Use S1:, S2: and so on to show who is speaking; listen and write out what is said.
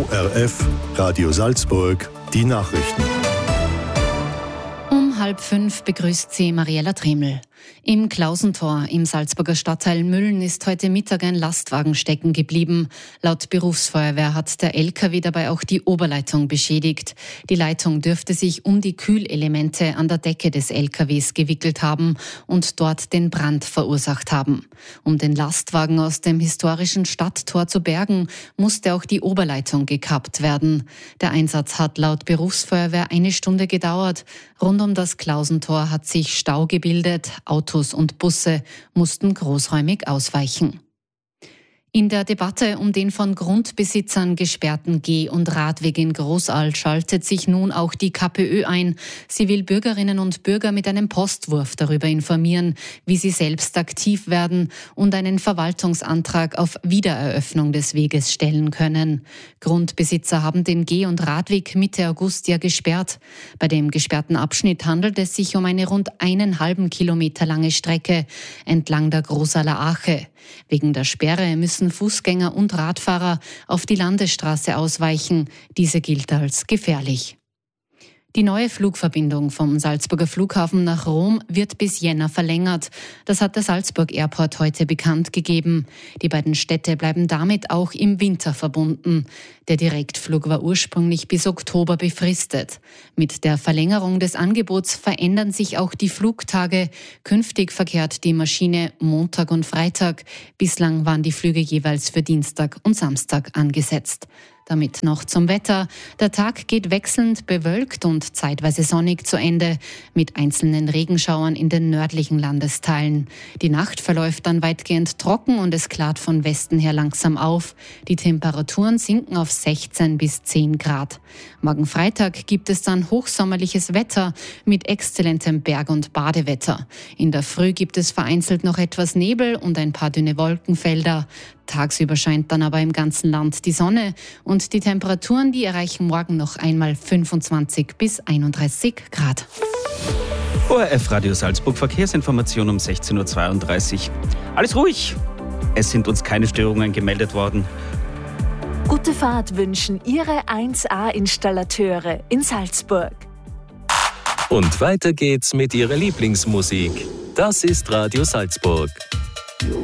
S1: ORF Radio Salzburg, die Nachrichten.
S2: Um 4:30 begrüßt sie Mariella Treml. Im Klausentor im Salzburger Stadtteil Mülln ist heute Mittag ein Lastwagen stecken geblieben. Laut Berufsfeuerwehr hat der LKW dabei auch die Oberleitung beschädigt. Die Leitung dürfte sich um die Kühlelemente an der Decke des LKWs gewickelt haben und dort den Brand verursacht haben. Um den Lastwagen aus dem historischen Stadttor zu bergen, musste auch die Oberleitung gekappt werden. Der Einsatz hat laut Berufsfeuerwehr 1 Stunde gedauert. Rund um das Klausentor hat sich Stau gebildet. Autos und Busse mussten großräumig ausweichen. In der Debatte um den von Grundbesitzern gesperrten Geh- und Radweg in Großaal schaltet sich nun auch die KPÖ ein. Sie will Bürgerinnen und Bürger mit einem Postwurf darüber informieren, wie sie selbst aktiv werden und einen Verwaltungsantrag auf Wiedereröffnung des Weges stellen können. Grundbesitzer haben den Geh- und Radweg Mitte August ja gesperrt. Bei dem gesperrten Abschnitt handelt es sich um eine rund 1,5 Kilometer lange Strecke entlang der Großaaler Ache. Wegen der Sperre müssen Fußgänger und Radfahrer auf die Landesstraße ausweichen. Diese gilt als gefährlich. Die neue Flugverbindung vom Salzburger Flughafen nach Rom wird bis Jänner verlängert. Das hat der Salzburg Airport heute bekannt gegeben. Die beiden Städte bleiben damit auch im Winter verbunden. Der Direktflug war ursprünglich bis Oktober befristet. Mit der Verlängerung des Angebots verändern sich auch die Flugtage. Künftig verkehrt die Maschine Montag und Freitag. Bislang waren die Flüge jeweils für Dienstag und Samstag angesetzt. Damit noch zum Wetter. Der Tag geht wechselnd bewölkt und zeitweise sonnig zu Ende, mit einzelnen Regenschauern in den nördlichen Landesteilen. Die Nacht verläuft dann weitgehend trocken und es klart von Westen her langsam auf. Die Temperaturen sinken auf 16 bis 10 Grad. Morgen Freitag gibt es dann hochsommerliches Wetter mit exzellentem Berg- und Badewetter. In der Früh gibt es vereinzelt noch etwas Nebel und ein paar dünne Wolkenfelder. Tagsüber scheint dann aber im ganzen Land die Sonne und die Temperaturen, die erreichen morgen noch einmal 25 bis 31 Grad.
S3: ORF Radio Salzburg, Verkehrsinformation um 16.32 Uhr. Alles ruhig. Es sind uns keine Störungen gemeldet worden.
S4: Gute Fahrt wünschen Ihre 1A-Installateure in Salzburg.
S5: Und weiter geht's mit Ihrer Lieblingsmusik. Das ist Radio Salzburg.